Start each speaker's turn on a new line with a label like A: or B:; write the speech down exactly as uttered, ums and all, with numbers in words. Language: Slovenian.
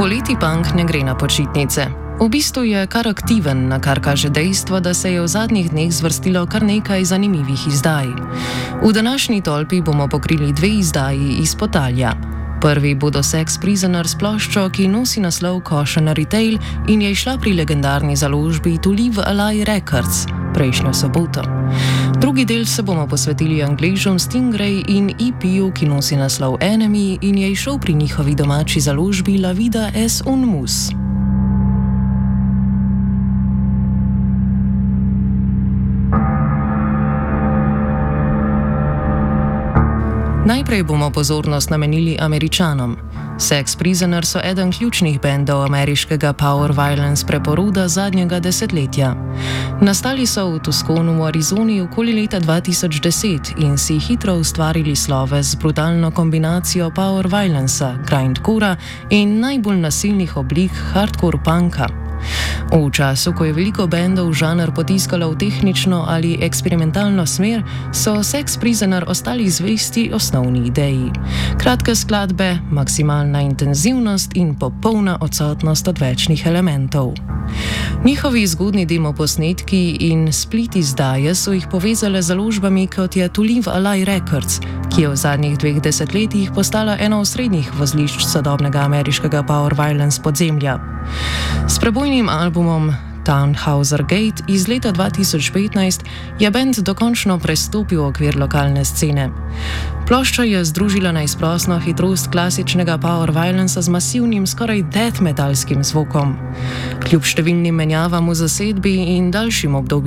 A: Poleti punk ne gre na počitnice. V bistvu je kar aktiven, na kar kaže dejstvo, da se je v zadnjih dneh zvrstilo kar nekaj zanimivih izdaj. V današnji tolpi bomo pokrili dve izdaji iz Potalja. Prvi bodo Sex Prisoner s ploščo, ki nosi naslov Caution Retail in je išla pri legendarni založbi To Live a Lie Records prejšnjo soboto. Drugi del se bomo posvetili Angležom Stingray in E P-ju, ki nosi naslov Enemy in je išel pri njihovi domači založbi La Vida es un Mus. Najprej bomo pozornost namenili Američanom. Sex Prisoner so eden ključnih bendov ameriškega power violence preporoda zadnjega desetletja. Nastali so v Tucsonu v Arizoni okoli leta dva tisoč deset in si hitro ustvarili sloves z brutalno kombinacijo power violencea, grindcora in najbolj nasilnih oblik hardcore punka. V času, ko je veliko bendov žanr potiskalo v tehnično ali eksperimentalno smer, so Sex Prisoner ostali zvesti osnovni ideji. Kratke skladbe, maksimalna intenzivnost in popolna odsotnost odvečnih elementov. Njihovi zgodni demoposnetki in split izdaje so jih povezale z založbami, kot je To Live a Lie Records, ki je v zadnjih dveh desetletjih postala eno osrednjih vozlišč sodobnega ameriškega power violence podzemlja. S prebojnim albumom Tannhauser Gate iz leta dva tisoč petnajst je bend dokončno prestopil okvir lokalne scene. Plošča je združila neizprosno hitrost klasičnega power violencea z masivnim, skoraj death metalskim zvokom. Kljub številnim menjavam v zasedbi in daljšim obdobju